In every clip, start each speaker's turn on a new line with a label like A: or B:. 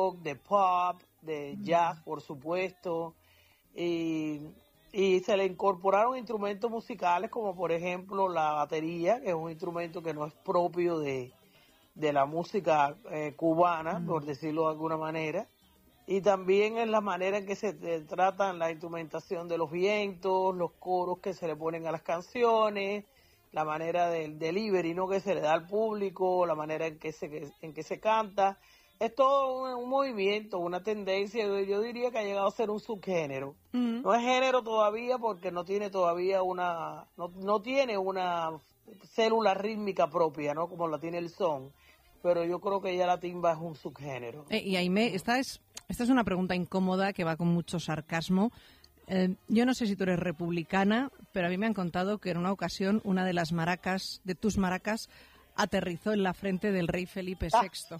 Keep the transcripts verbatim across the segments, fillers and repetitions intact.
A: de pop, de jazz, por supuesto, y, y se le incorporaron instrumentos musicales como por ejemplo la batería, que es un instrumento que no es propio de, de la música eh, cubana, mm. por decirlo de alguna manera, y también en la manera en que se eh, tratan la instrumentación de los vientos, los coros que se le ponen a las canciones, la manera del delivery, ¿no?, que se le da al público, la manera en que se, en que se canta. Es todo un, un movimiento, una tendencia, yo, yo diría que ha llegado a ser un subgénero. Mm. No es género todavía porque no tiene todavía una, no, no tiene una célula rítmica propia, ¿no?, como la tiene el son, pero yo creo que ya la timba es un subgénero.
B: Eh, y Aimé, esta es, esta es una pregunta incómoda que va con mucho sarcasmo. Eh, yo no sé si tú eres republicana, pero a mí me han contado que en una ocasión una de las maracas, de tus maracas, aterrizó en la frente del rey Felipe sexto.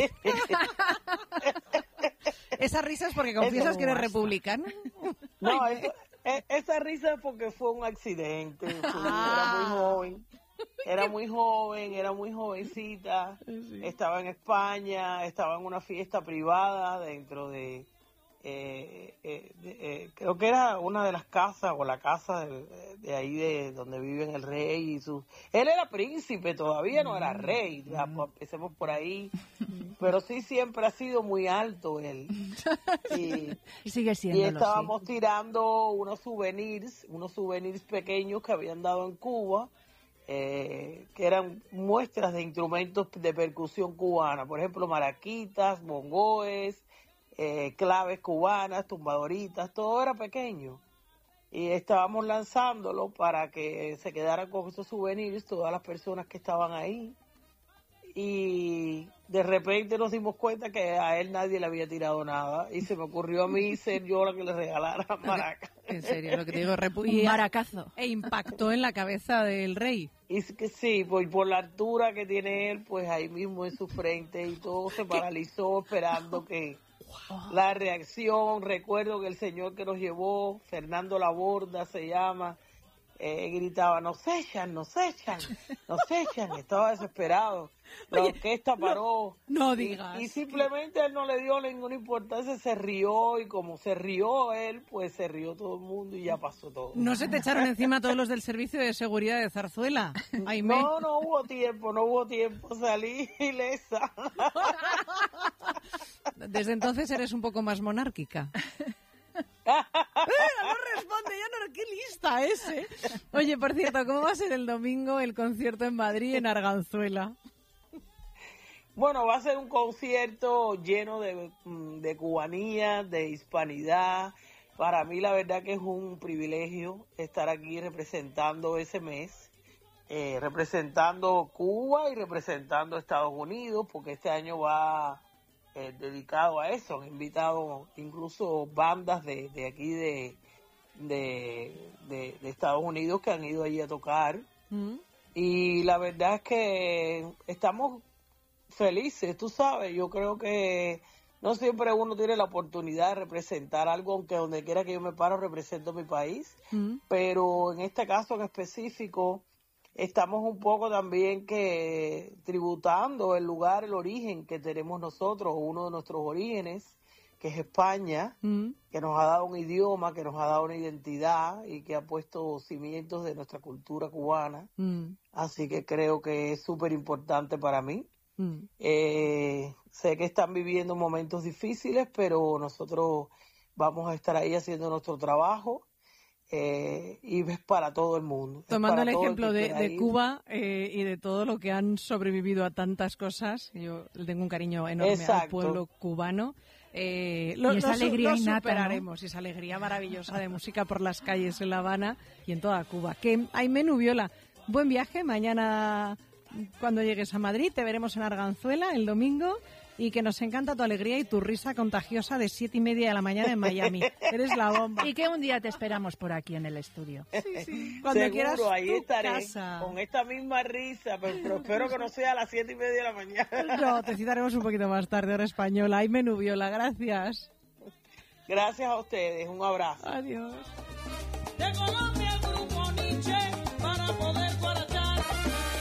B: ¿Esa risa es porque confiesas que eres republicana?
A: No, eso, esa risa es porque fue un accidente. Ah. Era muy joven. Era muy joven, era muy jovencita. Sí. Estaba en España, estaba en una fiesta privada dentro de... Eh, eh, de, eh, creo que era una de las casas o la casa de, de ahí de donde viven el rey y sus... Él era príncipe, todavía no era rey, ya, pues, empecemos por ahí, pero sí siempre ha sido muy alto él. Y,
C: y sigue siendo.
A: Y estábamos sí. tirando unos souvenirs, unos souvenirs pequeños que habían dado en Cuba, eh, que eran muestras de instrumentos de percusión cubana, por ejemplo, maraquitas, bongoes, Eh, claves cubanas, tumbadoritas, todo era pequeño. Y estábamos lanzándolo para que se quedaran con esos souvenirs todas las personas que estaban ahí. Y de repente nos dimos cuenta que a él nadie le había tirado nada. Y se me ocurrió a mí ser yo la que le regalara maracas.
B: En serio, lo que te digo, repu-
C: un maracazo.
B: E impactó en la cabeza del rey.
A: Y que sí, pues por la altura que tiene él, pues ahí mismo en su frente y todo se paralizó esperando que... Wow. La reacción. Recuerdo que el señor que nos llevó, Fernando Laborda se llama, eh, gritaba, nos echan, nos echan, nos echan, estaba desesperado. La Oye, orquesta paró.
B: No, no digas.
A: Y, y simplemente él no le dio ninguna importancia, se rió, y como se rió él, pues se rió todo el mundo y ya pasó todo.
B: ¿No se te echaron encima todos los del servicio de seguridad de Zarzuela? Aimé.
A: No, no hubo tiempo, no hubo tiempo, salí ilesa.
B: Desde entonces eres un poco más monárquica. ¡Eh, no responde! Ya no, ¡qué lista es, eh! Oye, por cierto, ¿cómo va a ser el domingo el concierto en Madrid, en Arganzuela?
A: Bueno, va a ser un concierto lleno de, de cubanía, de hispanidad. Para mí la verdad que es un privilegio estar aquí representando ese mes, eh, representando Cuba y representando Estados Unidos, porque este año va eh, dedicado a eso. Han invitado incluso bandas de, de aquí de, de, de, de Estados Unidos que han ido allí a tocar. Mm. Y la verdad es que estamos felices, tú sabes, yo creo que no siempre uno tiene la oportunidad de representar algo, aunque donde quiera que yo me paro represento mi país, mm. pero en este caso en específico estamos un poco también que tributando el lugar, el origen que tenemos nosotros, uno de nuestros orígenes, que es España, mm. que nos ha dado un idioma, que nos ha dado una identidad y que ha puesto cimientos de nuestra cultura cubana, mm. así que creo que es súper importante para mí. Mm. Eh, sé que están viviendo momentos difíciles, pero nosotros vamos a estar ahí haciendo nuestro trabajo, eh, y es para todo el mundo.
B: Tomando el ejemplo el de, de Cuba eh, y de todo lo que han sobrevivido a tantas cosas, yo le tengo un cariño enorme Exacto. al pueblo cubano. Eh, lo,
C: y esa
B: lo,
C: alegría
B: lo
C: innata,
B: superaremos, ¿no? Esa alegría maravillosa de música por las calles en La Habana y en toda Cuba. Que Aimé Nubiola, buen viaje, mañana cuando llegues a Madrid te veremos en Arganzuela el domingo, y que nos encanta tu alegría y tu risa contagiosa de siete y media de la mañana en Miami. Eres la bomba.
C: Y que un día te esperamos por aquí en el estudio.
B: Sí, sí. Cuando
A: Seguro,
B: quieras
A: ahí estaré
B: casa.
A: Con esta misma risa, pero, pero espero que no sea a las siete y media de la mañana.
B: No, te citaremos un poquito más tarde, hora española. Aimé Nubiola, gracias.
A: Gracias a ustedes, un abrazo.
B: Adiós.
D: De Colombia, el grupo Nietzsche, para poder guarachar.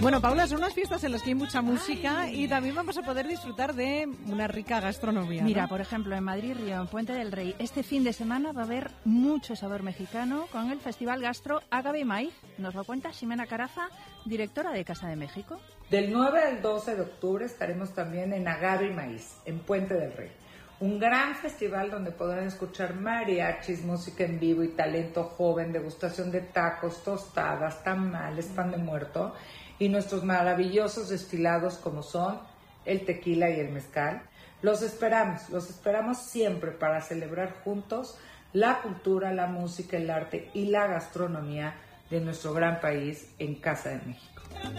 B: Bueno, Paula, son unas fiestas en las que hay mucha música Ay. y también vamos a poder disfrutar de una rica gastronomía, ¿no?
C: Mira, por ejemplo, en Madrid, Río, en Puente del Rey, este fin de semana va a haber mucho sabor mexicano con el Festival Gastro Agave y Maíz. Nos lo cuenta Ximena Caraza, directora de Casa de México.
D: Del nueve al doce de octubre estaremos también en Agave y Maíz, en Puente del Rey. Un gran festival donde podrán escuchar mariachis, música en vivo y talento joven, degustación de tacos, tostadas, tamales, pan de muerto y nuestros maravillosos destilados como son el tequila y el mezcal. Los esperamos, los esperamos siempre para celebrar juntos la cultura, la música, el arte y la gastronomía de nuestro gran país en Casa de México.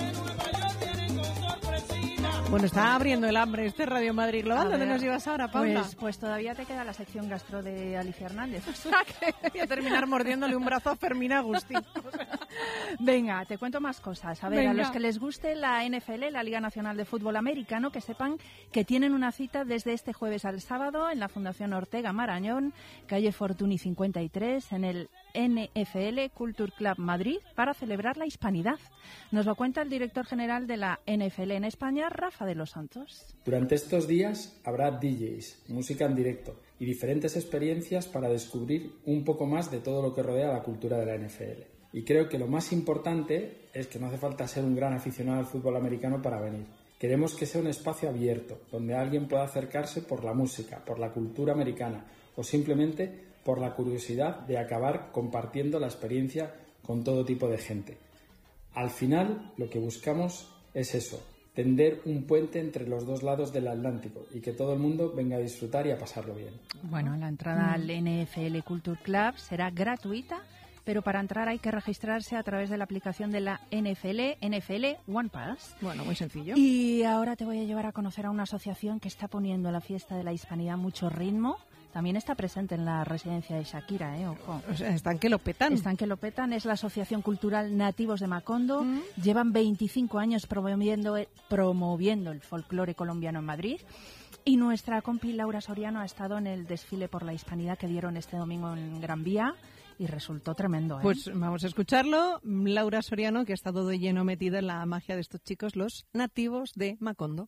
B: Bueno, está abriendo el hambre este Radio Madrid Global. ¿Dónde nos llevas ahora, Paula?
C: Pues, pues todavía te queda la sección gastro de Alicia Hernández.
B: O sea que voy a terminar mordiéndole un brazo a Fermín Agustín.
C: Venga, te cuento más cosas. A ver,
B: Venga.
C: a los que les guste la N F L, la Liga Nacional de Fútbol Americano, que sepan que tienen una cita desde este jueves al sábado en la Fundación Ortega Marañón, calle Fortuny cincuenta y tres, en el N F L Culture Club Madrid, para celebrar la hispanidad. Nos lo cuenta el director general de la N F L en España, Rafa de los Santos.
E: Durante estos días habrá D Js, música en directo y diferentes experiencias para descubrir un poco más de todo lo que rodea la cultura de la N F L. Y creo que lo más importante es que no hace falta ser un gran aficionado al fútbol americano para venir. Queremos que sea un espacio abierto, donde alguien pueda acercarse por la música, por la cultura americana o simplemente por la curiosidad de acabar compartiendo la experiencia con todo tipo de gente. Al final, lo que buscamos es eso, tender un puente entre los dos lados del Atlántico y que todo el mundo venga a disfrutar y a pasarlo bien.
C: Bueno, la entrada al N F L Culture Club será gratuita, pero para entrar hay que registrarse a través de la aplicación de la N F L, N F L One Pass.
B: Bueno, muy sencillo.
C: Y ahora te voy a llevar a conocer a una asociación que está poniendo a la fiesta de la hispanidad mucho ritmo. También está presente en la residencia de Shakira, ¿eh? Ojo.
B: O sea, están que lo petan.
C: Están que lo petan. Es la Asociación Cultural Nativos de Macondo. Mm. Llevan veinticinco años promoviendo, promoviendo el folclore colombiano en Madrid. Y nuestra compi Laura Soriano ha estado en el desfile por la hispanidad que dieron este domingo en Gran Vía. Y resultó tremendo, ¿eh?
B: Pues vamos a escucharlo. Laura Soriano, que ha estado de lleno metida en la magia de estos chicos, los nativos de Macondo.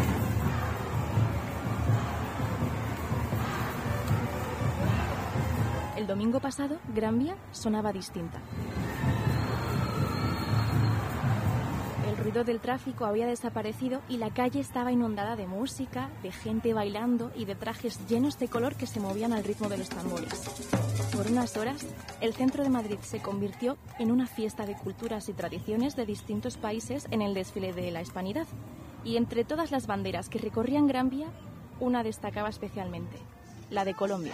F: El domingo pasado, Gran Vía sonaba distinta. El ruido del tráfico había desaparecido y la calle estaba inundada de música, de gente bailando y de trajes llenos de color que se movían al ritmo de los tambores. Por unas horas, el centro de Madrid se convirtió en una fiesta de culturas y tradiciones de distintos países en el desfile de la hispanidad. Y entre todas las banderas que recorrían Gran Vía, una destacaba especialmente: la de Colombia.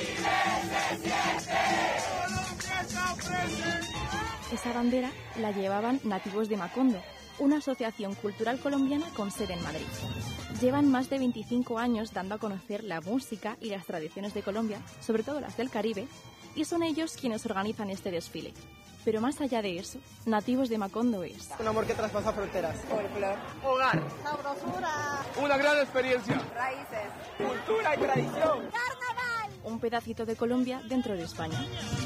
F: Esa bandera la llevaban nativos de Macondo, una asociación cultural colombiana con sede en Madrid. Llevan más de veinticinco años dando a conocer la música y las tradiciones de Colombia, sobre todo las del Caribe, y son ellos quienes organizan este desfile. Pero más allá de eso, Nativos de Macondo es
G: un amor que traspasa fronteras.
H: Folclor.
G: Hogar.
H: Sabrosura.
G: Una gran experiencia.
H: Raíces.
G: Cultura y tradición.
H: Carnaval.
F: Un pedacito de Colombia dentro de España.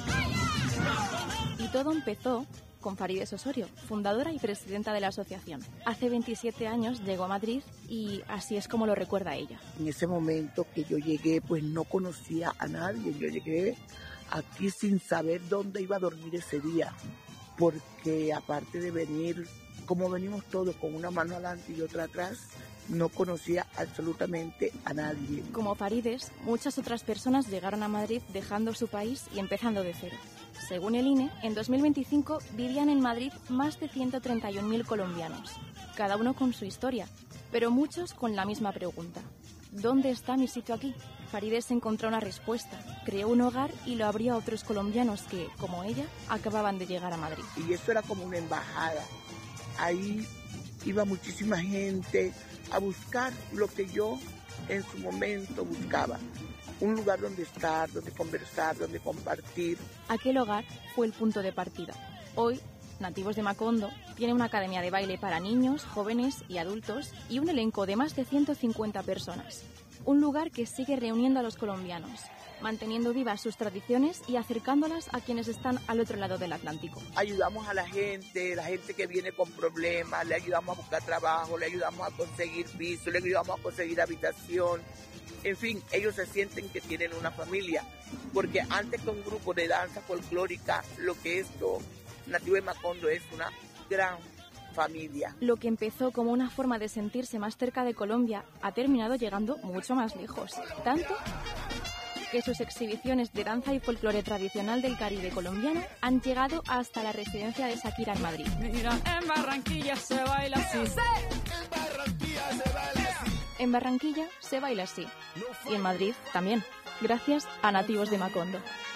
F: Y todo empezó con Farides Osorio, fundadora y presidenta de la asociación. Hace veintisiete años llegó a Madrid y así es como lo recuerda ella.
I: En ese momento que yo llegué, pues no conocía a nadie. Yo llegué aquí sin saber dónde iba a dormir ese día, porque aparte de venir, como venimos todos, con una mano adelante y otra atrás, no conocía absolutamente a nadie.
F: Como Farides, muchas otras personas llegaron a Madrid dejando su país y empezando de cero. Según el I N E, en dos mil veinticinco vivían en Madrid más de ciento treinta y un mil colombianos, cada uno con su historia, pero muchos con la misma pregunta: ¿dónde está mi sitio aquí? Farides encontró una respuesta, creó un hogar y lo abrió a otros colombianos que, como ella, acababan de llegar a Madrid.
I: Y eso era como una embajada. Ahí iba muchísima gente a buscar lo que yo en su momento buscaba. Un lugar donde estar, donde conversar, donde compartir.
F: Aquel hogar fue el punto de partida. Hoy, Nativos de Macondo tiene una academia de baile para niños, jóvenes y adultos y un elenco de más de ciento cincuenta personas. Un lugar que sigue reuniendo a los colombianos, manteniendo vivas sus tradiciones y acercándolas a quienes están al otro lado del Atlántico.
I: Ayudamos a la gente, la gente que viene con problemas, le ayudamos a buscar trabajo, le ayudamos a conseguir piso, le ayudamos a conseguir habitación. En fin, ellos se sienten que tienen una familia, porque antes que un grupo de danza folclórica, lo que esto, Nativo de Macondo, es una gran familia.
F: Lo que empezó como una forma de sentirse más cerca de Colombia ha terminado llegando mucho más lejos. Tanto que sus exhibiciones de danza y folclore tradicional del Caribe colombiano han llegado hasta la residencia de Shakira en Madrid.
J: Mira, en Barranquilla se baila así.
K: En Barranquilla se baila así.
F: En Barranquilla se baila así. Y en Madrid también, gracias a Nativos de Macondo.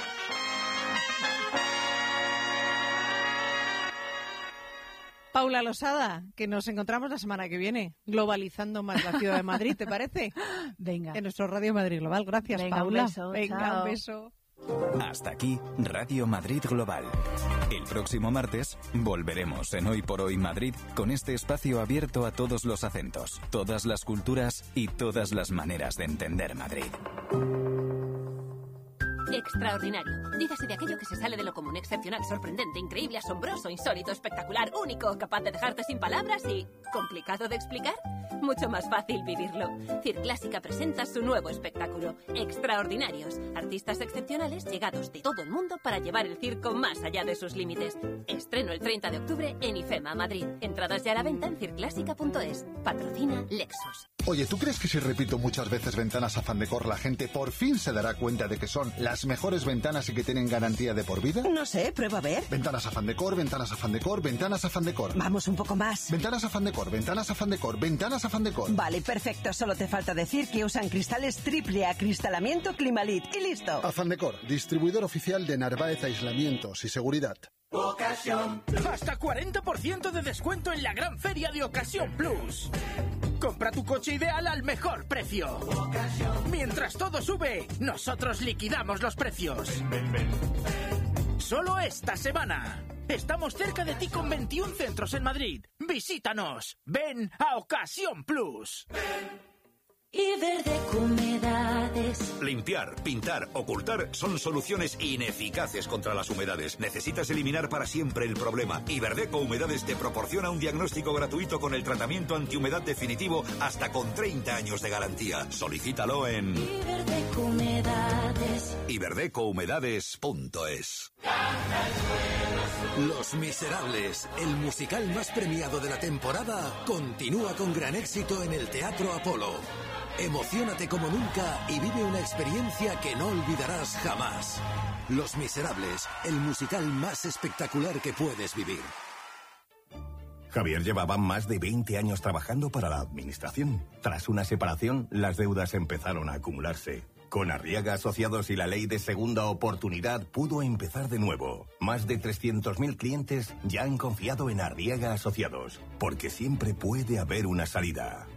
B: Paula Losada, que nos encontramos la semana que viene, globalizando más la ciudad de Madrid, ¿te parece?
C: Venga.
B: En nuestro Radio Madrid Global. Gracias,
C: Venga,
B: Paula.
C: Un beso,
B: Venga,
C: chao.
B: un beso.
L: Hasta aquí, Radio Madrid Global. El próximo martes volveremos en Hoy por Hoy Madrid con este espacio abierto a todos los acentos, todas las culturas y todas las maneras de entender Madrid.
M: Extraordinario. Dígase de aquello que se sale de lo común, excepcional, sorprendente, increíble, asombroso, insólito, espectacular, único, capaz de dejarte sin palabras y... ¿complicado de explicar? Mucho más fácil vivirlo. Circlásica presenta su nuevo espectáculo, Extraordinarios. Artistas excepcionales llegados de todo el mundo para llevar el circo más allá de sus límites. Estreno el treinta de octubre en IFEMA, Madrid. Entradas ya a la venta en circlásica punto es. Patrocina Lexus.
N: Oye, ¿tú crees que si repito muchas veces ventanas Afán Decor, la gente por fin se dará cuenta de que son las mejores ventanas y que tienen garantía de por vida?
O: No sé, prueba a ver.
N: Ventanas Afán Decor, ventanas Afán Decor, ventanas Afán Decor.
O: Vamos un poco más.
N: Ventanas Afán Decor, ventanas Afán Decor, ventanas Afán Decor.
O: Vale, perfecto. Solo te falta decir que usan cristales triple acristalamiento Climalit y listo.
N: Afán Decor, distribuidor oficial de Narváez Aislamientos y Seguridad.
P: Ocasión. Hasta cuarenta por ciento de descuento en la gran feria de Ocasión Plus. Compra tu coche ideal al mejor precio. Ocasión. Mientras todo sube, nosotros liquidamos los precios. Ven, ven, ven. Solo esta semana. Estamos cerca de ti con veintiún centros en Madrid. Visítanos. Ven a Ocasión Plus. Ven.
Q: Iberdeco Humedades.
R: Limpiar, pintar, ocultar son soluciones ineficaces contra las humedades. Necesitas eliminar para siempre el problema. Iberdeco Humedades te proporciona un diagnóstico gratuito con el tratamiento antihumedad definitivo hasta con treinta años de garantía. Solicítalo en
Q: Iberdeco Humedades.
R: iberdeco humedades punto es.
S: Los Miserables, el musical más premiado de la temporada, continúa con gran éxito en el Teatro Apolo. Emociónate como nunca y vive una experiencia que no olvidarás jamás. Los Miserables, el musical más espectacular que puedes vivir.
T: Javier llevaba más de veinte años trabajando para la administración. Tras una separación, las deudas empezaron a acumularse. Con Arriaga Asociados y la ley de segunda oportunidad pudo empezar de nuevo. Más de trescientos mil clientes ya han confiado en Arriaga Asociados, porque siempre puede haber una salida.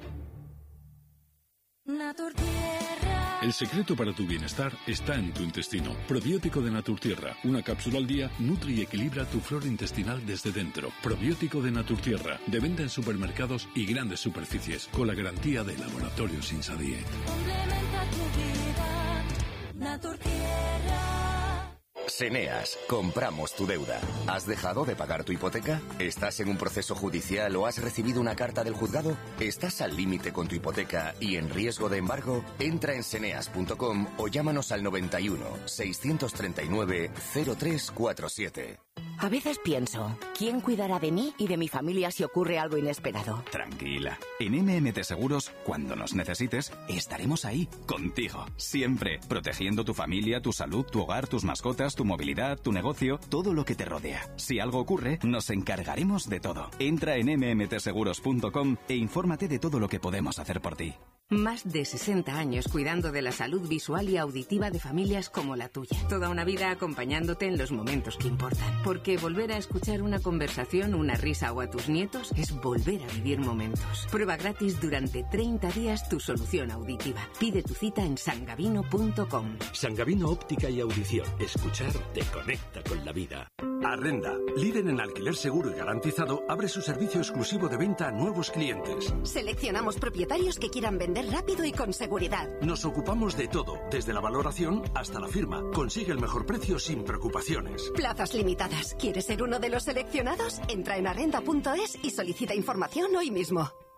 Q: Naturtierra.
U: El secreto para tu bienestar está en tu intestino. Probiótico de Naturtierra. Una cápsula al día nutre y equilibra tu flora intestinal desde dentro. Probiótico de Naturtierra. De venta en supermercados y grandes superficies. Con la garantía de Laboratorios Insadiet.
Q: Complementa tu vida. Naturtierra.
V: Seneas, compramos tu deuda. ¿Has dejado de pagar tu hipoteca? ¿Estás en un proceso judicial o has recibido una carta del juzgado? ¿Estás al límite con tu hipoteca y en riesgo de embargo? Entra en seneas punto com o llámanos al noventa y uno, seiscientos treinta y nueve, cero tres cuarenta y siete.
W: A veces pienso, ¿quién cuidará de mí y de mi familia si ocurre algo inesperado?
L: Tranquila. En M M T Seguros, cuando nos necesites, estaremos ahí, contigo, siempre, protegiendo tu familia, tu salud, tu hogar, tus mascotas, tu movilidad, tu negocio, todo lo que te rodea. Si algo ocurre, nos encargaremos de todo. Entra en eme eme te seguros punto com e infórmate de todo lo que podemos hacer por ti.
X: Más de sesenta años cuidando de la salud visual y auditiva de familias como la tuya. Toda una vida acompañándote en los momentos que importan. Porque volver a escuchar una conversación, una risa o a tus nietos es volver a vivir momentos. Prueba gratis durante treinta días tu solución auditiva. Pide tu cita en sangavino punto com.
Y: Sangavino Óptica y Audición. Escuchar te conecta con la vida.
A: Arrenda, líder en alquiler seguro y garantizado, abre su servicio exclusivo de venta a nuevos clientes.
D: Seleccionamos propietarios que quieran vender rápido y con seguridad.
A: Nos ocupamos de todo, desde la valoración hasta la firma. Consigue el mejor precio sin preocupaciones.
D: Plazas limitadas. ¿Quieres ser uno de los seleccionados? Entra en arrenda punto es y solicita información hoy mismo.